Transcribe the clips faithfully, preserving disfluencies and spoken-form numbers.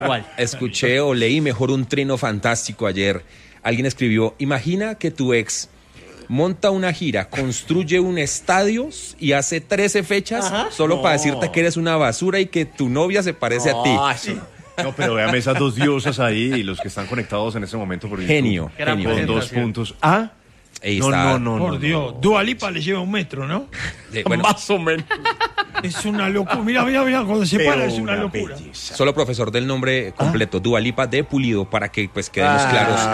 ¿Cuál? Escuché o leí mejor un trino fantástico ayer. Alguien escribió, imagina que tu ex monta una gira, construye un estadio y hace trece fechas Ajá. solo no. para decirte que eres una basura y que tu novia se parece oh, a ti. Sí. No, pero véame esas dos diosas ahí y los que están conectados en ese momento por YouTube. Genio, genio. Con dos puntos. Ah, no, no, no, no. Por no, Dios, no. Dua Lipa le lleva un metro, ¿no? De, bueno, más o menos. Es una locura. Mira, mira, mira, cuando se para es una, una locura. Belleza. Solo profesor del nombre completo, ¿Ah? Dua Lipa de Pulido, para que pues quedemos ah.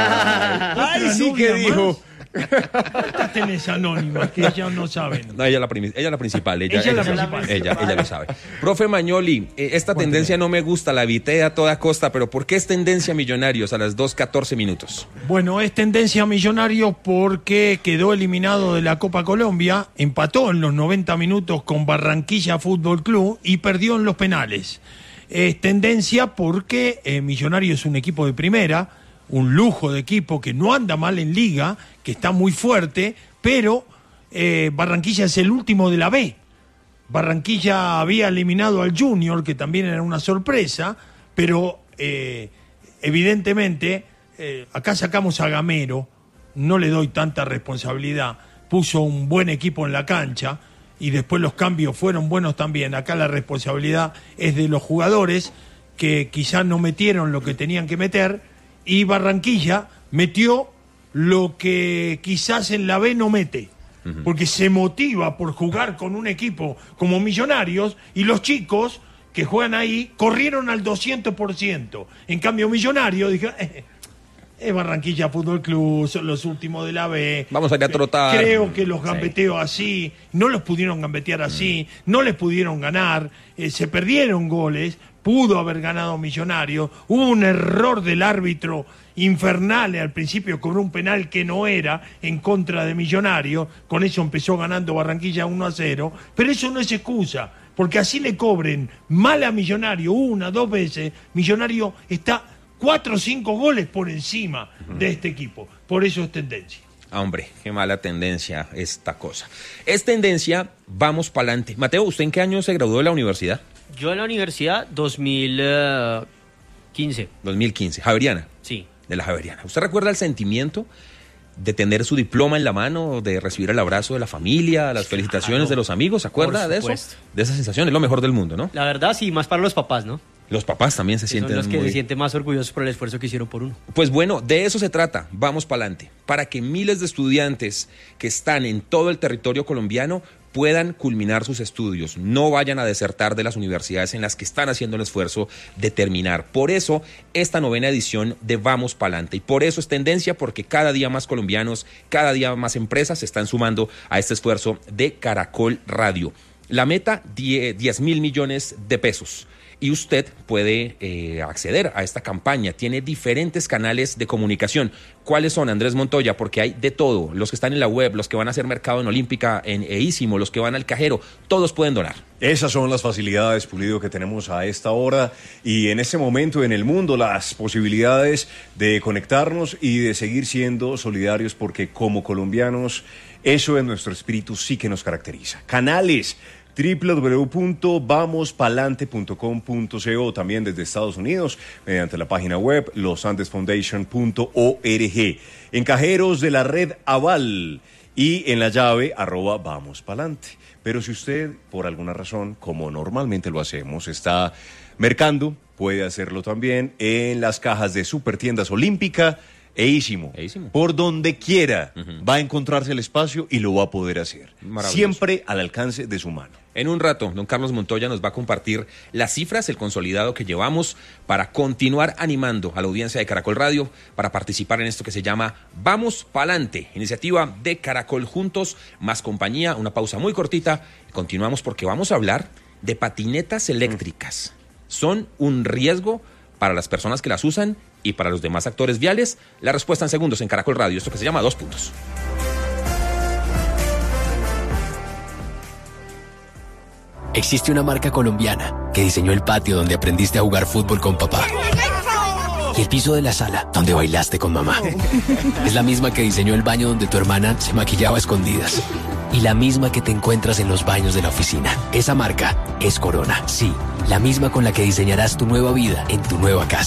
claros. Ay, sí que dijo. ¿Cuántas tenés anónimas que ellas no saben? No, ella la, prim- ella la principal. Ella, ella, ella, la ella, principal. ella, ella lo sabe. Profe Mañoli, eh, esta tendencia no me gusta, la evité a toda costa, pero ¿por qué es tendencia Millonarios a las dos catorce minutos? Bueno, es tendencia Millonarios porque quedó eliminado de la Copa Colombia, empató en los noventa minutos con Barranquilla Fútbol Club y perdió en los penales. Es tendencia porque eh, Millonarios es un equipo de primera, un lujo de equipo que no anda mal en liga, que está muy fuerte, pero eh, Barranquilla es el último de la B. Barranquilla había eliminado al Junior, que también era una sorpresa, pero eh, evidentemente eh, acá sacamos a Gamero, no le doy tanta responsabilidad, puso un buen equipo en la cancha y después los cambios fueron buenos también. Acá la responsabilidad es de los jugadores que quizás no metieron lo que tenían que meter, y Barranquilla metió lo que quizás en la B no mete, uh-huh. porque se motiva por jugar con un equipo como Millonarios y los chicos que juegan ahí corrieron al doscientos por ciento. En cambio Millonarios dijo, eh, es Barranquilla Fútbol Club, son los últimos de la B. Vamos a ir a trotar. Creo que los gambeteos sí. así, no los pudieron gambetear así, uh-huh. no les pudieron ganar, eh, se perdieron goles. Pudo haber ganado Millonarios, hubo un error del árbitro infernal al principio, cobró un penal que no era en contra de Millonarios, con eso empezó ganando Barranquilla uno a cero, pero eso no es excusa, porque así le cobren mal a Millonarios una, dos veces, Millonarios está cuatro o cinco goles por encima uh-huh. de este equipo, por eso es tendencia. Ah, hombre, qué mala tendencia esta cosa. Es tendencia, vamos para adelante. Mateo, ¿usted en qué año se graduó de la universidad? Yo en la universidad, dos mil quince. dos mil quince, Javeriana. Sí. De la Javeriana. ¿Usted recuerda el sentimiento de tener su diploma en la mano, de recibir el abrazo de la familia, las felicitaciones claro. de los amigos? ¿Se acuerda de eso? De esa sensación, es lo mejor del mundo, ¿no? La verdad, sí, más para los papás, ¿no? Los papás también se que sienten son los que muy... se sienten más orgullosos por el esfuerzo que hicieron por uno. Pues bueno, de eso se trata. Vamos para adelante. Para que miles de estudiantes que están en todo el territorio colombiano puedan culminar sus estudios, no vayan a desertar de las universidades en las que están haciendo el esfuerzo de terminar. Por eso, esta novena edición de Vamos Pa'lante. Y por eso es tendencia, porque cada día más colombianos, cada día más empresas se están sumando a este esfuerzo de Caracol Radio. La meta, diez mil millones de pesos. Y usted puede eh, acceder a esta campaña. Tiene diferentes canales de comunicación. ¿Cuáles son, Andrés Montoya? Porque hay de todo. Los que están en la web, los que van a hacer mercado en Olímpica, en Eísimo, los que van al cajero, todos pueden donar. Esas son las facilidades, Pulido, que tenemos a esta hora y en este momento en el mundo, las posibilidades de conectarnos y de seguir siendo solidarios, porque como colombianos, eso en nuestro espíritu sí que nos caracteriza. Canales doble u doble u doble u punto vamos palante punto com punto co, también desde Estados Unidos, mediante la página web los andes foundation punto org, en cajeros de la red Aval y en la llave arroba Vamos Palante. Pero si usted, por alguna razón, como normalmente lo hacemos, está mercando, puede hacerlo también en las cajas de Supertiendas Olímpica, Eísimo, por donde quiera uh-huh. va a encontrarse el espacio y lo va a poder hacer, siempre al alcance de su mano. En un rato, don Carlos Montoya nos va a compartir las cifras, el consolidado que llevamos para continuar animando a la audiencia de Caracol Radio para participar en esto que se llama Vamos Pa'lante, iniciativa de Caracol Juntos, más compañía. Una pausa muy cortita, continuamos porque vamos a hablar de patinetas eléctricas. ¿Son un riesgo para las personas que las usan y para los demás actores viales? La respuesta en segundos en Caracol Radio, esto que se llama Dos Puntos. Existe una marca colombiana que diseñó el patio donde aprendiste a jugar fútbol con papá y el piso de la sala donde bailaste con mamá. Es la misma que diseñó el baño donde tu hermana se maquillaba a escondidas. y la misma que te encuentras en los baños de la oficina. Esa marca es Corona, sí, la misma con la que diseñarás tu nueva vida en tu nueva casa.